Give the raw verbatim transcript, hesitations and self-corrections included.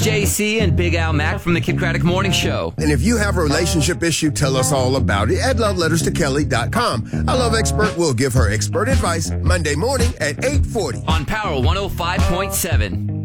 J C and Big Al Mack from the Kid Craddock Morning Show. And if you have a relationship issue, tell us all about it at love letters to kelly dot com. Our love expert will give her expert advice Monday morning at eight forty. On Power one oh five point seven.